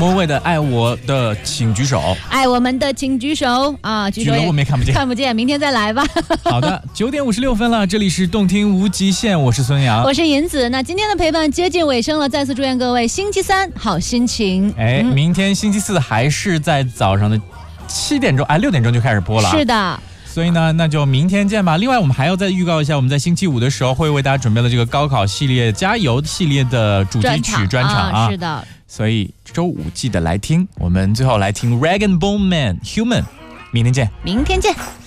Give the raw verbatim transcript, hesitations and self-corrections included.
莫文蔚的《爱我的请举手》， 爱我们的请举手啊！举手举了我们也看不见， 看不见，明天再来吧。 好的，九点五十六分了，这里是动听无极限，我是孙杨， 我是银子。那今天的陪伴接近尾声了，再次祝愿各位星期三好心情。 哎，嗯、明天星期四还是在早上的七点钟，哎，六点钟就开始播了。 是的。 所以呢，那就明天见吧。另外，我们还要再预告一下，我们在星期五的时候会为大家准备了这个高考系列加油系列的主题曲专场 啊, 啊。是的。 所以周五记得来听。我们最后来听 Rag and Bone Man Human， 明天见。 明天见。